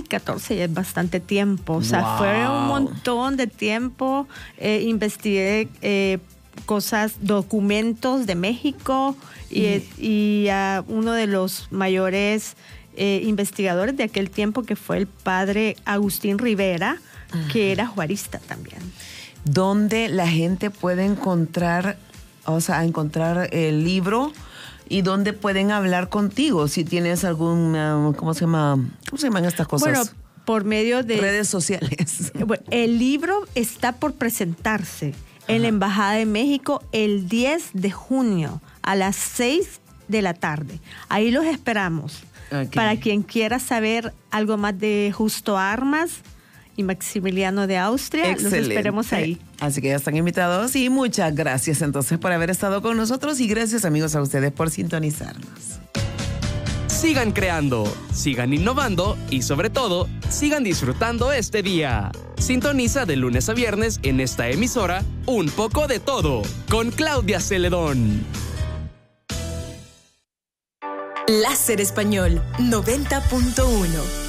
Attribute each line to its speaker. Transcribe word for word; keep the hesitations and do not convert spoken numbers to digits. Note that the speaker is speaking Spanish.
Speaker 1: catorce ya es bastante tiempo. O sea,
Speaker 2: Wow.
Speaker 1: fue un montón de tiempo. Eh, investigué eh, cosas, documentos de México y, mm. y a uno de los mayores eh, investigadores de aquel tiempo, que fue el padre Agustín Rivera, uh-huh. que era juarista también.
Speaker 2: ¿Dónde la gente puede encontrar, o sea, encontrar el libro? ¿Y dónde pueden hablar contigo? Si tienes algún, uh, ¿cómo se llama? ¿Cómo se llaman estas cosas?
Speaker 1: Bueno, por medio de...
Speaker 2: redes sociales.
Speaker 1: Bueno, el libro está por presentarse Ajá. en la Embajada de México el diez de junio a las seis de la tarde. Ahí los esperamos. Okay. Para quien quiera saber algo más de Justo Armas y Maximiliano de Austria, Excelente. Los esperemos ahí.
Speaker 2: Así que ya están invitados y muchas gracias entonces por haber estado con nosotros y gracias amigos a ustedes por sintonizarnos.
Speaker 3: Sigan creando, sigan innovando y sobre todo, sigan disfrutando este día. Sintoniza de lunes a viernes en esta emisora Un Poco de Todo con Claudia Celedón.
Speaker 4: Láser Español noventa punto uno.